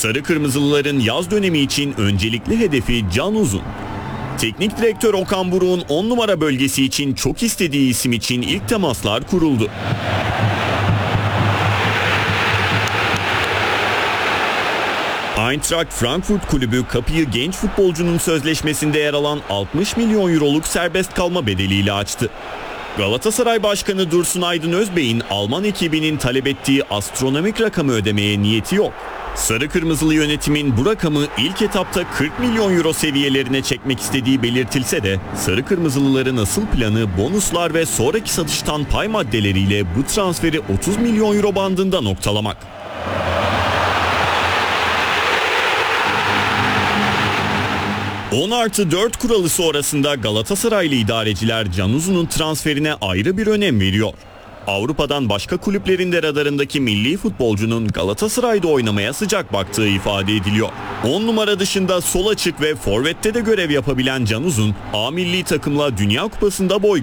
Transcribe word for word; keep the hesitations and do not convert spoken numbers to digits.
Sarı Kırmızılıların yaz dönemi için öncelikli hedefi Can Uzun. Teknik direktör Okan Buruk'un on numara bölgesi için çok istediği isim için ilk temaslar kuruldu. Eintracht Frankfurt kulübü kapıyı genç futbolcunun sözleşmesinde yer alan altmış milyon euroluk serbest kalma bedeliyle açtı. Galatasaray Başkanı Dursun Aydın Özbey'in Alman ekibinin talep ettiği astronomik rakamı ödemeye niyeti yok. Sarı Kırmızılı yönetimin bu rakamı ilk etapta kırk milyon euro seviyelerine çekmek istediği belirtilse de Sarı Kırmızılıların asıl planı bonuslar ve sonraki satıştan pay maddeleriyle bu transferi otuz milyon euro bandında noktalamak. on artı dört kuralı sonrasında Galatasaraylı idareciler Can Uzun'un transferine ayrı bir önem veriyor. Avrupa'dan başka kulüplerin de radarındaki milli futbolcunun Galatasaray'da oynamaya sıcak baktığı ifade ediliyor. on numara dışında sol açık ve forvette de görev yapabilen Can Uzun, A milli takımla Dünya Kupası'nda boy